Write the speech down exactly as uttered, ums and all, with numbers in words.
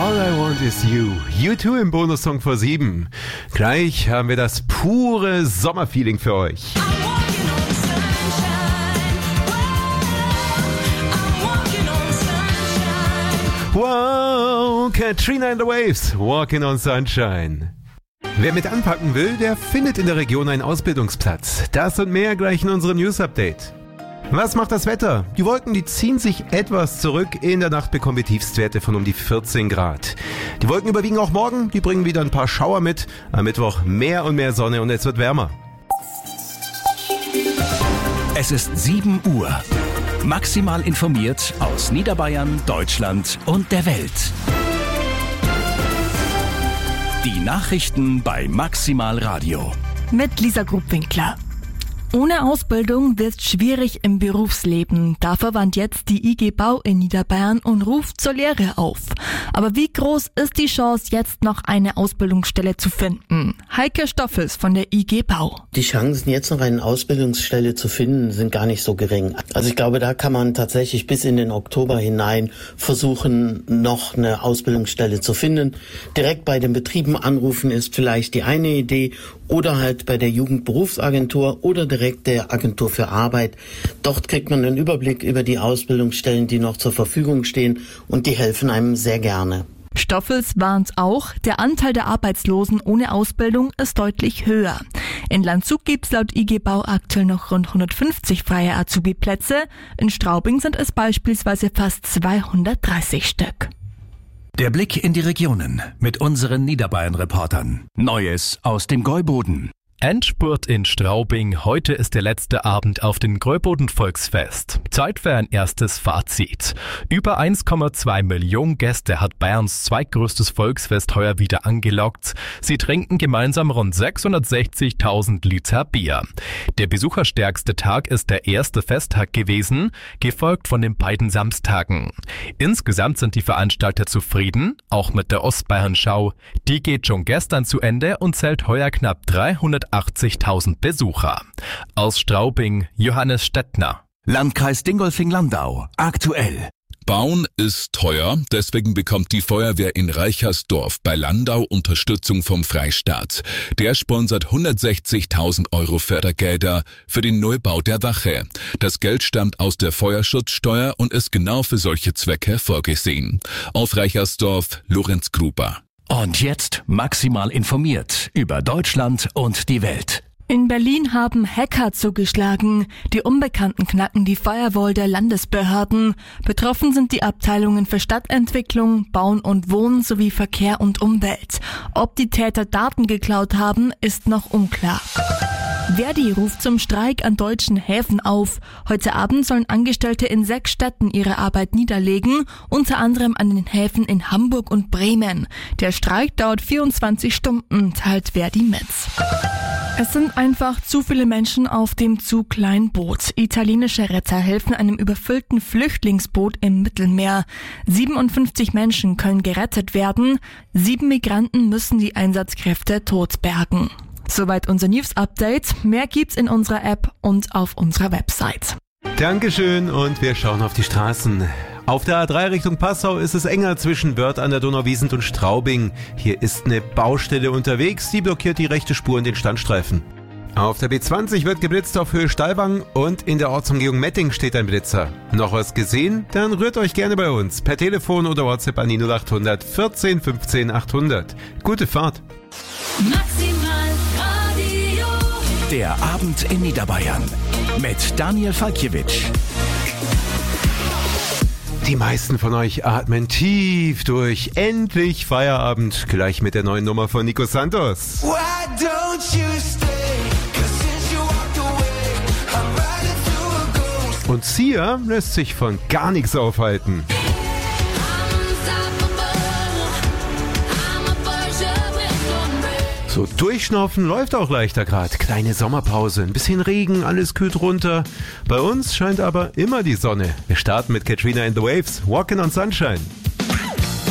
All I Want Is You. U zwei im Bonussong vor sieben. Gleich haben wir das pure Sommerfeeling für euch. Wow, Katrina and the Waves, Walking on Sunshine. Wer mit anpacken will, der findet in der Region einen Ausbildungsplatz. Das und mehr gleich in unserem News-Update. Was macht das Wetter? Die Wolken, die ziehen sich etwas zurück. In der Nacht bekommen wir Tiefstwerte von um die vierzehn Grad. Die Wolken überwiegen auch morgen. Die bringen wieder ein paar Schauer mit. Am Mittwoch mehr und mehr Sonne und es wird wärmer. Es ist sieben Uhr. Maximal informiert aus Niederbayern, Deutschland und der Welt. Die Nachrichten bei Maximal Radio. Mit Lisa Grubwinkler. Ohne Ausbildung wird es schwierig im Berufsleben. Dafür warnt jetzt die I G Bau in Niederbayern und ruft zur Lehre auf. Aber wie groß ist die Chance, jetzt noch eine Ausbildungsstelle zu finden? Heike Stoffels von der I G Bau. Die Chancen, jetzt noch eine Ausbildungsstelle zu finden, sind gar nicht so gering. Also ich glaube, da kann man tatsächlich bis in den Oktober hinein versuchen, noch eine Ausbildungsstelle zu finden. Direkt bei den Betrieben anrufen ist vielleicht die eine Idee oder halt bei der Jugendberufsagentur oder direkt der Agentur für Arbeit. Dort kriegt man einen Überblick über die Ausbildungsstellen, die noch zur Verfügung stehen und die helfen einem sehr gerne. Stoffels warnt auch, der Anteil der Arbeitslosen ohne Ausbildung ist deutlich höher. In Landshut gibt es laut I G Bau aktuell noch rund hundertfünfzig freie Azubi-Plätze. In Straubing sind es beispielsweise fast zweihundertdreißig Stück. Der Blick in die Regionen mit unseren Niederbayern-Reportern. Neues aus dem Gäuboden. Endspurt in Straubing. Heute ist der letzte Abend auf dem Gäuboden-Volksfest. Zeit für ein erstes Fazit. Über eins Komma zwei Millionen Gäste hat Bayerns zweitgrößtes Volksfest heuer wieder angelockt. Sie trinken gemeinsam rund sechshundertsechzigtausend Liter Bier. Der besucherstärkste Tag ist der erste Festtag gewesen, gefolgt von den beiden Samstagen. Insgesamt sind die Veranstalter zufrieden, auch mit der Ostbayern-Schau. Die geht schon gestern zu Ende und zählt heuer knapp dreihundertachtzigtausend Besucher. Aus Straubing, Johannes Stettner. Landkreis Dingolfing-Landau. Aktuell. Bauen ist teuer, deswegen bekommt die Feuerwehr in Reichersdorf bei Landau Unterstützung vom Freistaat. Der sponsert hundertsechzigtausend Euro Fördergelder für den Neubau der Wache. Das Geld stammt aus der Feuerschutzsteuer und ist genau für solche Zwecke vorgesehen. Auf Reichersdorf, Lorenz Gruber. Und jetzt maximal informiert über Deutschland und die Welt. In Berlin haben Hacker zugeschlagen. Die Unbekannten knacken die Firewall der Landesbehörden. Betroffen sind die Abteilungen für Stadtentwicklung, Bauen und Wohnen sowie Verkehr und Umwelt. Ob die Täter Daten geklaut haben, ist noch unklar. Verdi ruft zum Streik an deutschen Häfen auf. Heute Abend sollen Angestellte in sechs Städten ihre Arbeit niederlegen, unter anderem an den Häfen in Hamburg und Bremen. Der Streik dauert vierundzwanzig Stunden, teilt Verdi mit. Es sind einfach zu viele Menschen auf dem zu kleinen Boot. Italienische Retter helfen einem überfüllten Flüchtlingsboot im Mittelmeer. siebenundfünfzig Menschen können gerettet werden. Sieben Migranten müssen die Einsatzkräfte tot bergen. Soweit unser News-Update. Mehr gibt's in unserer App und auf unserer Website. Dankeschön und wir schauen auf die Straßen. Auf der A drei Richtung Passau ist es enger zwischen Wörth an der Donauwiesent und Straubing. Hier ist eine Baustelle unterwegs, die blockiert die rechte Spur in den Standstreifen. Auf der B zwanzig wird geblitzt auf Höhe Stallwang und in der Ortsumgehung Metting steht ein Blitzer. Noch was gesehen? Dann rührt euch gerne bei uns per Telefon oder WhatsApp an die null achthundert vierzehn fünfzehn achthundert. Gute Fahrt! Maximal Radio. Der Abend in Niederbayern mit Daniel Falkiewicz. Die meisten von euch atmen tief durch. Endlich Feierabend, gleich mit der neuen Nummer von Nico Santos. Why don't you stay? 'Cause since you walked away, I'm riding through a ghost. Und Sia lässt sich von gar nichts aufhalten. So, durchschnaufen läuft auch leichter grad. Kleine Sommerpause, ein bisschen Regen, alles kühlt runter. Bei uns scheint aber immer die Sonne. Wir starten mit Katrina and the Waves, Walking on Sunshine.